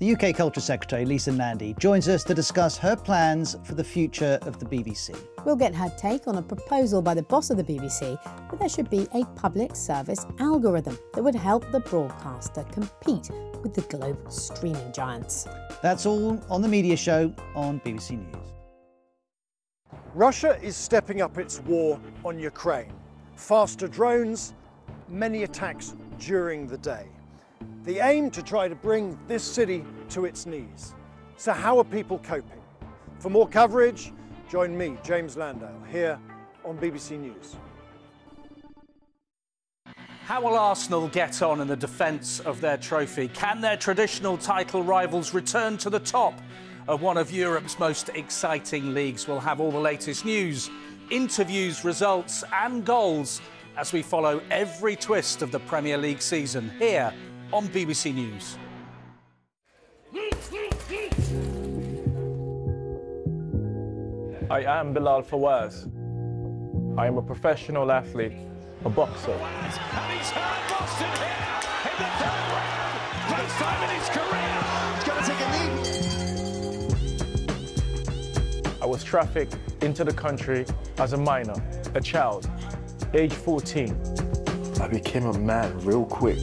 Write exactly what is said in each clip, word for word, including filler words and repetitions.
The U K Culture Secretary, Lisa Nandy, joins us to discuss her plans for the future of the B B C. We'll get her take on a proposal by the boss of the B B C that there should be a public service algorithm that would help the broadcaster compete with the global streaming giants. That's all on The Media Show on B B C News. Russia is stepping up its war on Ukraine. Faster drones, many attacks during the day. The aim to try to bring this city to its knees. So how are people coping? For more coverage, join me, James Landale, here on B B C News. How will Arsenal get on in the defence of their trophy? Can their traditional title rivals return to the top of one of Europe's most exciting leagues? We'll have all the latest news, interviews, results and goals as we follow every twist of the Premier League season here on B B C News. I am Bilal Fawaz. I am a professional athlete, a boxer. And he's hurt Boston here in the third round. First time in his career. He's going to take a knee. I was trafficked into the country as a minor, a child, age fourteen. I became a man real quick.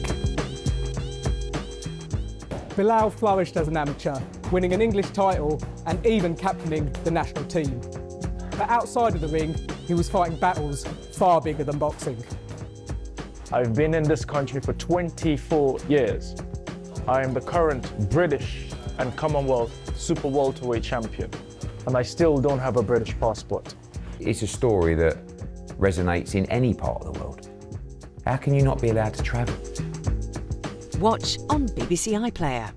Bilal flourished as an amateur, winning an English title and even captaining the national team. But outside of the ring, he was fighting battles far bigger than boxing. I've been in this country for twenty-four years. I am the current British and Commonwealth Super Welterweight champion, and I still don't have a British passport. It's a story that resonates in any part of the world. How can you not be allowed to travel? Watch on B B C iPlayer.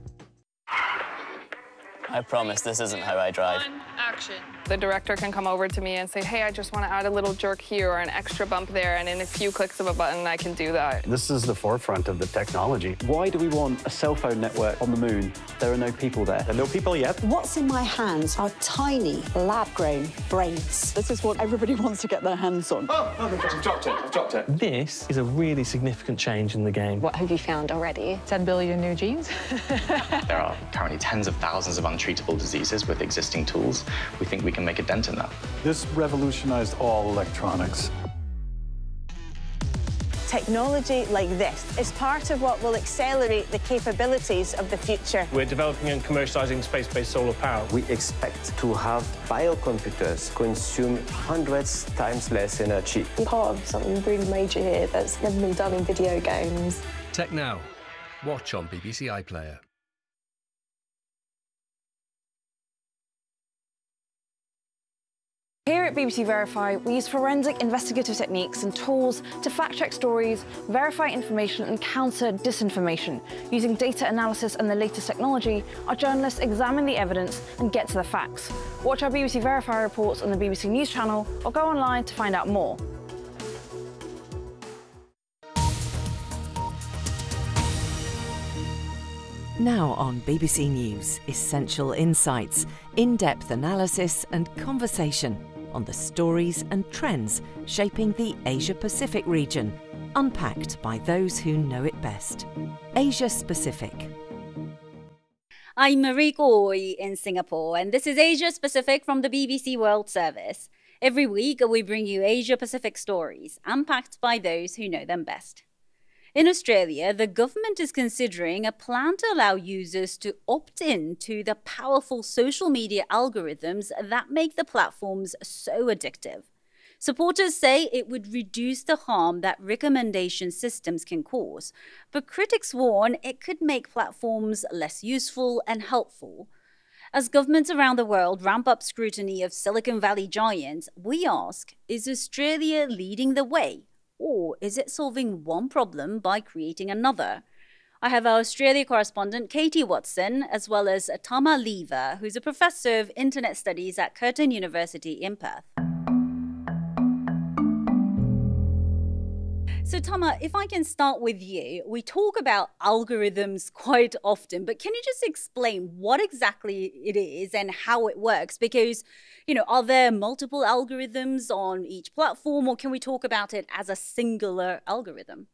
I promise this isn't how I drive. On, action. The director can come over to me and say, hey, I just want to add a little jerk here or an extra bump there, and in a few clicks of a button, I can do that. This is the forefront of the technology. Why do we want a cell phone network on the moon? There are no people there. There are no people yet. What's in my hands are tiny, lab-grown brains. This is what everybody wants to get their hands on. Oh, oh I've dropped it, I've dropped it. This is a really significant change in the game. What have you found already? ten billion new genes. There are currently tens of thousands of untreatable diseases with existing tools. We think we can make a dent in that. This revolutionized all electronics. Technology like this is part of what will accelerate the capabilities of the future. We're developing and commercializing space-based solar power. We expect to have biocomputers consume hundreds times less energy. We're part of something really major here that's never been done in video games. Tech Now. Watch on B B C iPlayer. Here at B B C Verify, we use forensic investigative techniques and tools to fact-check stories, verify information and counter disinformation. Using data analysis and the latest technology, our journalists examine the evidence and get to the facts. Watch our B B C Verify reports on the B B C News channel or go online to find out more. Now on B B C News, essential insights, in-depth analysis and conversation on the stories and trends shaping the Asia-Pacific region, unpacked by those who know it best. Asia-Pacific. I'm Marie Goy in Singapore, and this is Asia-Pacific from the B B C World Service. Every week, we bring you Asia-Pacific stories, unpacked by those who know them best. In Australia, the government is considering a plan to allow users to opt in to the powerful social media algorithms that make the platforms so addictive. Supporters say it would reduce the harm that recommendation systems can cause, but critics warn it could make platforms less useful and helpful. As governments around the world ramp up scrutiny of Silicon Valley giants, we ask, is Australia leading the way? Or is it solving one problem by creating another? I have our Australia correspondent Katie Watson, as well as Tama Lever, who's a professor of internet studies at Curtin University in Perth. So Tama, if I can start with you, we talk about algorithms quite often, but can you just explain what exactly it is and how it works? Because, you know, are there multiple algorithms on each platform, or can we talk about it as a singular algorithm?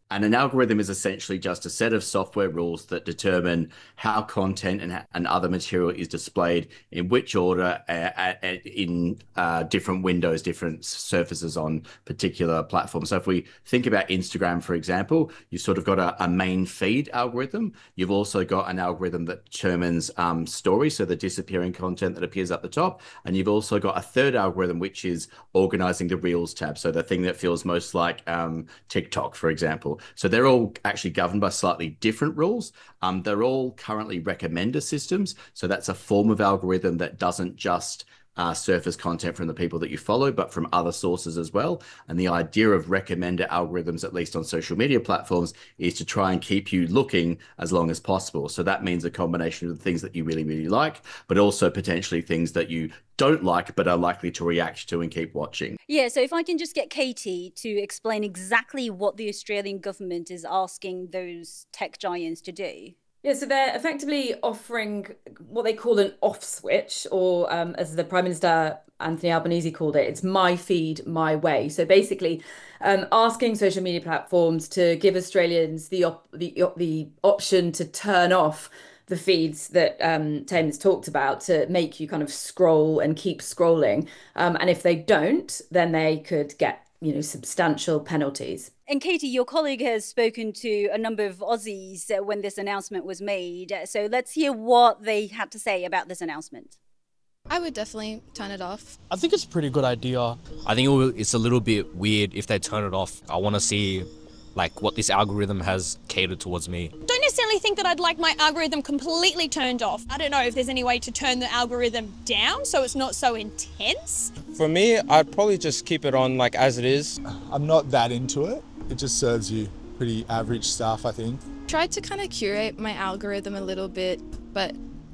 And an algorithm is essentially just a set of software rules that determine how content and, and other material is displayed in which order uh, in uh, different windows, different surfaces on particular platforms. So if we think about Instagram, for example, you've sort of got a, a main feed algorithm. You've also got an algorithm that determines um, stories, so the disappearing content that appears up the top. And you've also got a third algorithm, which is organizing the Reels tab, so the thing that feels most like um, TikTok, for example. So they're all actually governed by slightly different rules. Um, they're all currently recommender systems. So that's a form of algorithm that doesn't just uh, surface content from the people that you follow, but from other sources as well. And the idea of recommender algorithms, at least on social media platforms, is to try and keep you looking as long as possible. So that means a combination of the things that you really, really like, but also potentially things that you don't like but are likely to react to and keep watching. Yeah, so if I can just get Katie to explain exactly what the Australian government is asking those tech giants to do. Yeah, so they're effectively offering what they call an off switch, or um, as the Prime Minister Anthony Albanese called it, it's my feed, my way. So basically um, asking social media platforms to give Australians the, op the, op the option to turn off the feeds that um, Tamer's talked about, to make you kind of scroll and keep scrolling. Um, and if they don't, then they could get, you know, substantial penalties. And Katie, your colleague has spoken to a number of Aussies when this announcement was made. So let's hear what they had to say about this announcement. I would definitely turn it off. I think it's a pretty good idea. I think it's a little bit weird if they turn it off. I want to see like what this algorithm has catered towards me. Don't necessarily think that I'd like my algorithm completely turned off. I don't know if there's any way to turn the algorithm down so it's not so intense. For me, I'd probably just keep it on like as it is. I'm not that into it. It just serves you pretty average stuff, I think. Tried to kind of curate my algorithm a little bit, but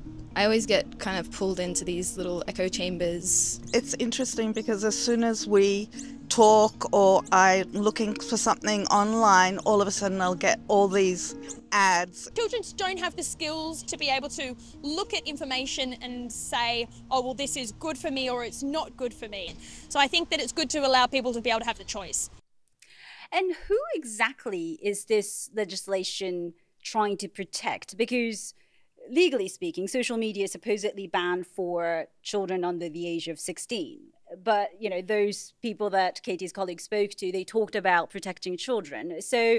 I always get kind of pulled into these little echo chambers. It's interesting because as soon as we talk or I'm looking for something online, all of a sudden I'll get all these ads. Children don't have the skills to be able to look at information and say, oh, well, this is good for me or it's not good for me. So I think that it's good to allow people to be able to have the choice. And who exactly is this legislation trying to protect? Because legally speaking, social media is supposedly banned for children under the age of sixteen. But, you know, those people that Katie's colleague spoke to, they talked about protecting children. So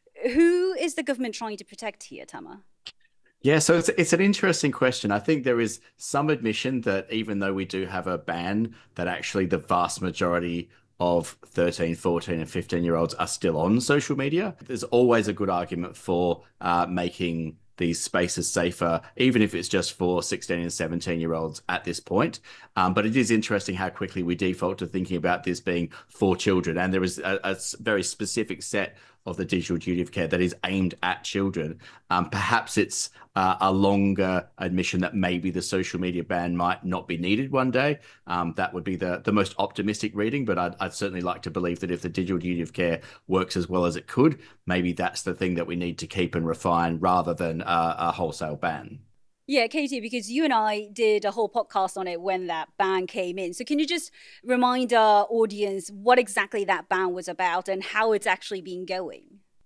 who is the government trying to protect here, Tama? Yeah, so it's, it's an interesting question. I think there is some admission that even though we do have a ban, that actually the vast majority of thirteen, fourteen and fifteen year olds are still on social media. There's always a good argument for uh, making these spaces safer, even if it's just for sixteen and seventeen year olds at this point. Um, but it is interesting how quickly we default to thinking about this being for children. And there is a, a very specific set of the digital duty of care that is aimed at children. Um, perhaps it's uh, a longer admission that maybe the social media ban might not be needed one day. Um, that would be the, the most optimistic reading, but I'd, I'd certainly like to believe that if the digital duty of care works as well as it could, maybe that's the thing that we need to keep and refine rather than a, a wholesale ban. Yeah, Katie, because you and I did a whole podcast on it when that ban came in. So can you just remind our audience what exactly that ban was about and how it's actually been going?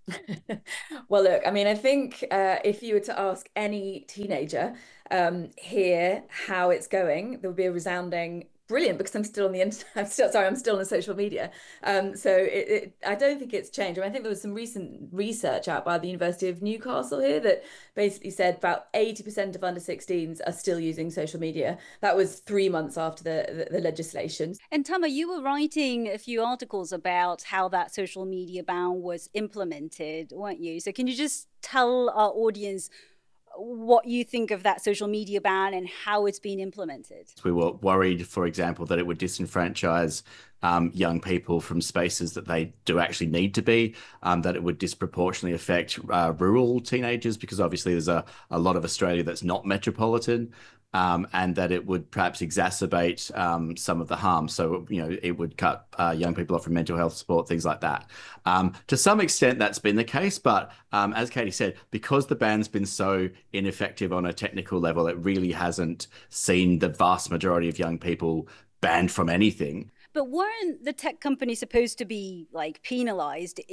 Well, look, I mean, I think uh, if you were to ask any teenager um, here how it's going, there would be a resounding brilliant, because I'm still on the internet. I'm still, sorry, I'm still on social media. Um, so it, it, I don't think it's changed. I mean, I think there was some recent research out by the University of Newcastle here that basically said about eighty percent of under sixteens are still using social media. That was three months after the, the, the legislation. And Tama, you were writing a few articles about how that social media ban was implemented, weren't you? So can you just tell our audience what you think of that social media ban and how it's been implemented? We were worried, for example, that it would disenfranchise um, young people from spaces that they do actually need to be, um, that it would disproportionately affect uh, rural teenagers, because obviously there's a, a lot of Australia that's not metropolitan. Um, and that it would perhaps exacerbate um, some of the harm. So, you know, it would cut uh, young people off from mental health support, things like that. Um, to some extent, that's been the case. But um, as Katie said, because the ban's been so ineffective on a technical level, it really hasn't seen the vast majority of young people banned from anything. But weren't the tech companies supposed to be like penalized if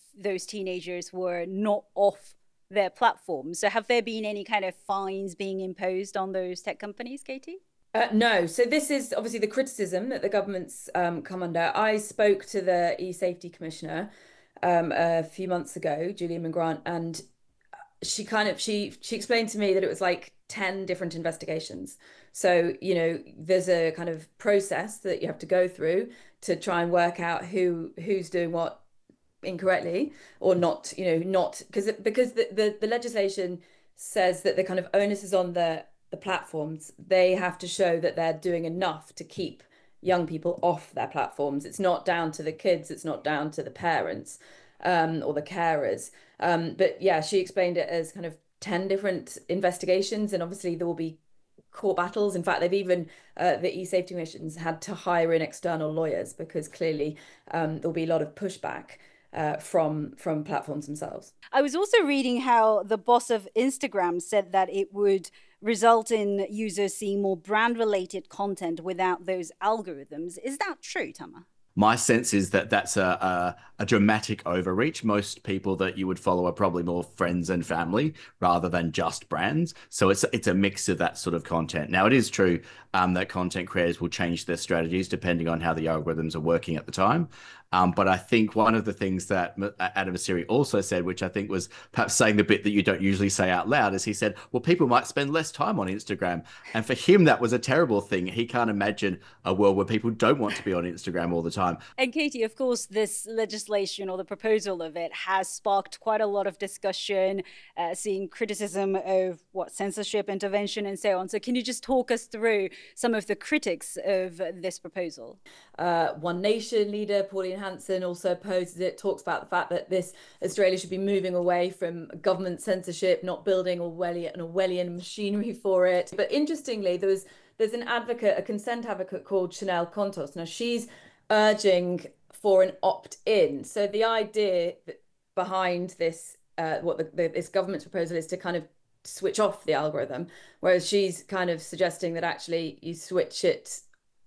those teenagers were not off their platforms. So have there been any kind of fines being imposed on those tech companies, Katie? Uh, no. So this is obviously the criticism that the government's um, come under. I spoke to the e-safety commissioner um, a few months ago, Julia McGrant, and she kind of she she explained to me that it was like ten different investigations. So, you know, there's a kind of process that you have to go through to try and work out who who's doing what incorrectly or not, you know, not because because the, the the legislation says that the kind of onus is on the the platforms. They have to show that they're doing enough to keep young people off their platforms. It's not down to the kids, it's not down to the parents um, or the carers. Um, but yeah, she explained it as kind of ten different investigations, and obviously there will be court battles. In fact, they've even, uh, the e-safety commissions had to hire in external lawyers because clearly um, there'll be a lot of pushback Uh, from from platforms themselves. I was also reading how the boss of Instagram said that it would result in users seeing more brand-related content without those algorithms. Is that true, Tama? My sense is that that's a, a, a dramatic overreach. Most people that you would follow are probably more friends and family rather than just brands. So it's it's a mix of that sort of content. Now, it is true um, that content creators will change their strategies depending on how the algorithms are working at the time. Um, but I think one of the things that Adam Mosseri also said, which I think was perhaps saying the bit that you don't usually say out loud, is he said, well, people might spend less time on Instagram. And for him, that was a terrible thing. He can't imagine a world where people don't want to be on Instagram all the time. And Katie, of course, this legislation or the proposal of it has sparked quite a lot of discussion, uh, seeing criticism of what censorship, intervention, and so on. So can you just talk us through some of the critics of this proposal? Uh, One Nation leader, Pauline Hanson, also opposes it, talks about the fact that this Australia should be moving away from government censorship, not building Orwellian, an Orwellian machinery for it. But interestingly, there was there's an advocate, a consent advocate called Chanel Contos. Now, she's urging for an opt-in. So the idea behind this, uh, what the, the, this government's proposal is to kind of switch off the algorithm, whereas she's kind of suggesting that actually you switch it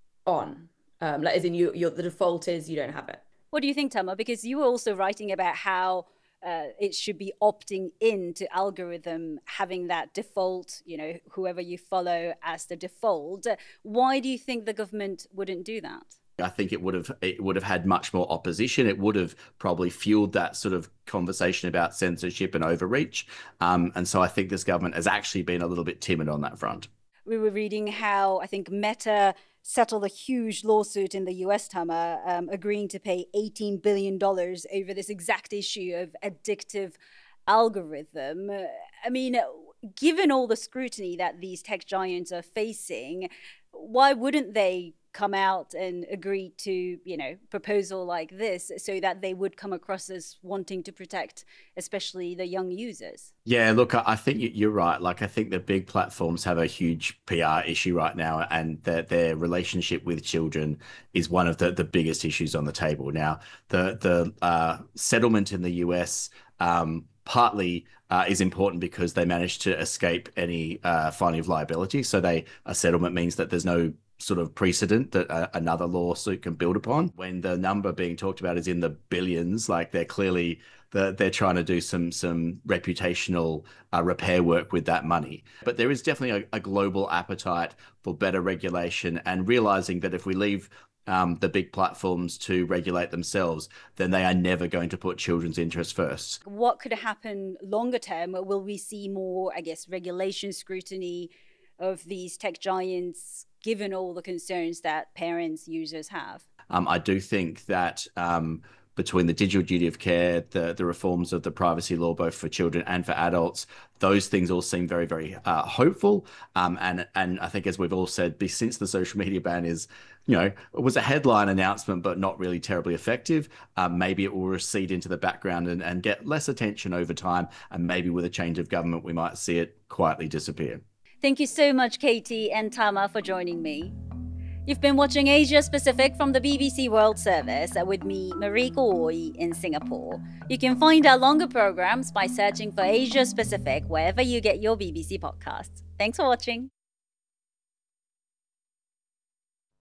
on. Um, like as in you, you're, the default is you don't have it. What do you think, Tama? Because you were also writing about how uh, it should be opting in to algorithm, having that default, you know, whoever you follow as the default. Why do you think the government wouldn't do that? I think it would have it would have had much more opposition. It would have probably fueled that sort of conversation about censorship and overreach. Um, and so I think this government has actually been a little bit timid on that front. We were reading how I think Meta settled a huge lawsuit in the U S, Tama, um, agreeing to pay eighteen billion dollars over this exact issue of addictive algorithm. I mean, given all the scrutiny that these tech giants are facing, why wouldn't they come out and agree to, you know, proposal like this so that they would come across as wanting to protect, especially the young users? Yeah, look, I think you're right. Like, I think the big platforms have a huge P R issue right now, and that their relationship with children is one of the, the biggest issues on the table. Now, the, the uh, settlement in the U S um, partly uh, is important because they managed to escape any uh, finding of liability. So they a settlement means that there's no sort of precedent that uh, another lawsuit can build upon. When the number being talked about is in the billions, like they're clearly the, they're trying to do some some reputational uh, repair work with that money. But there is definitely a, a global appetite for better regulation, and realizing that if we leave um, the big platforms to regulate themselves, then they are never going to put children's interests first. What could happen longer term? Will we see more, I guess, regulation scrutiny of these tech giants, given all the concerns that parents, users have? Um, I do think that um, between the digital duty of care, the, the reforms of the privacy law, both for children and for adults, those things all seem very, very uh, hopeful. Um, and and I think, as we've all said, since the social media ban is, you know, it was a headline announcement, but not really terribly effective. Um, maybe it will recede into the background and, and get less attention over time. And maybe with a change of government, we might see it quietly disappear. Thank you so much, Katie and Tama, for joining me. You've been watching Asia Pacific from the B B C World Service with me, Mariko Oi, in Singapore. You can find our longer programs by searching for Asia Pacific wherever you get your B B C podcasts. Thanks for watching.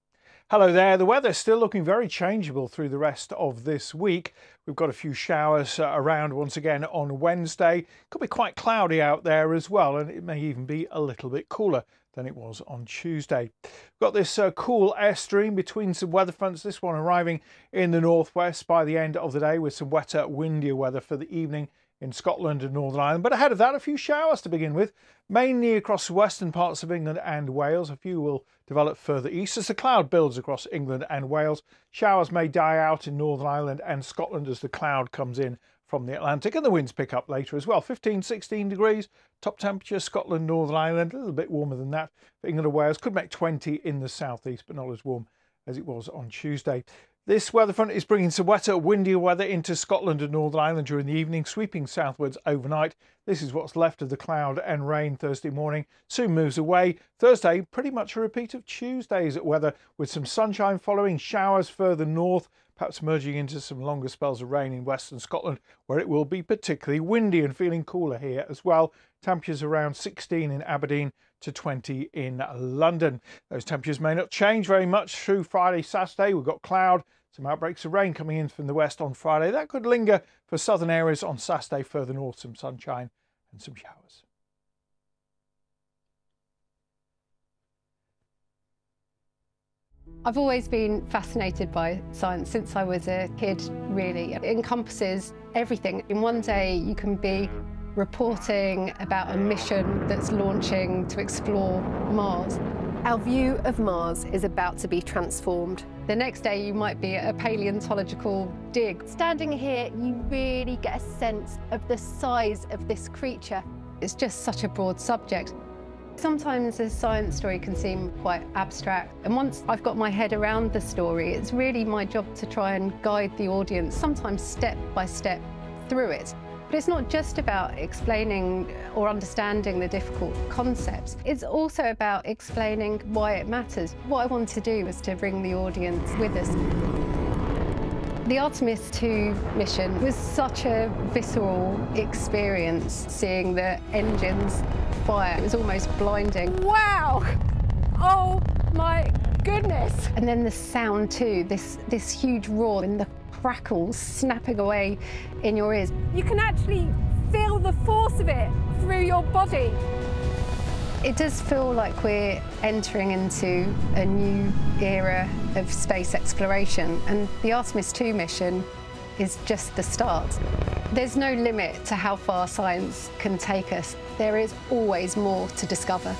Hello there. The weather's still looking very changeable through the rest of this week. We've got a few showers uh, around once again on Wednesday. Could be quite cloudy out there as well, and it may even be a little bit cooler than it was on Tuesday. We've got this uh, cool airstream between some weather fronts, this one arriving in the northwest by the end of the day with some wetter, windier weather for the evening in Scotland and Northern Ireland. But ahead of that, a few showers to begin with, mainly across the western parts of England and Wales. A few will develop further east as the cloud builds across England and Wales. Showers may die out in Northern Ireland and Scotland as the cloud comes in from the Atlantic, and the winds pick up later as well. fifteen, sixteen degrees, top temperature, Scotland, Northern Ireland, a little bit warmer than that for England and Wales. Could make twenty in the southeast, but not as warm as it was on Tuesday. This weather front is bringing some wetter, windier weather into Scotland and Northern Ireland during the evening, sweeping southwards overnight. This is what's left of the cloud and rain Thursday morning. Soon moves away. Thursday, pretty much a repeat of Tuesday's weather, with some sunshine following, showers further north, perhaps merging into some longer spells of rain in western Scotland, where it will be particularly windy and feeling cooler here as well. Temperatures around sixteen in Aberdeen to twenty in London. Those temperatures may not change very much through Friday, Saturday. We've got cloud, some outbreaks of rain coming in from the west on Friday. That could linger for southern areas on Saturday. Further north, some sunshine and some showers. I've always been fascinated by science since I was a kid, really. It encompasses everything. In one day, you can be reporting about a mission that's launching to explore Mars. Our view of Mars is about to be transformed. The next day, you might be at a paleontological dig. Standing here, you really get a sense of the size of this creature. It's just such a broad subject. Sometimes a science story can seem quite abstract, and once I've got my head around the story, it's really my job to try and guide the audience, sometimes step by step through it. But it's not just about explaining or understanding the difficult concepts. It's also about explaining why it matters. What I want to do is to bring the audience with us. The Artemis two mission was such a visceral experience, seeing the engines fire. It was almost blinding. Wow! Oh my goodness! And then the sound too, this, this huge roar and the crackles snapping away in your ears. You can actually feel the force of it through your body. It does feel like we're entering into a new era of space exploration, and the Artemis two mission is just the start. There's no limit to how far science can take us. There is always more to discover.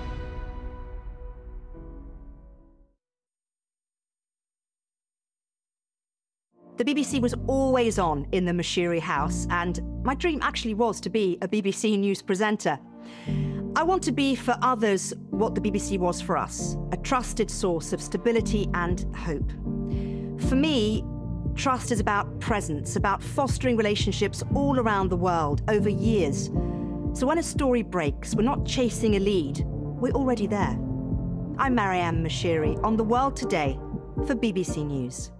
The B B C was always on in the Mashiri house, and my dream actually was to be a B B C News presenter. I want to be for others what the B B C was for us, a trusted source of stability and hope. For me, trust is about presence, about fostering relationships all around the world over years. So when a story breaks, we're not chasing a lead, we're already there. I'm Marianne Mashiri on The World Today for B B C News.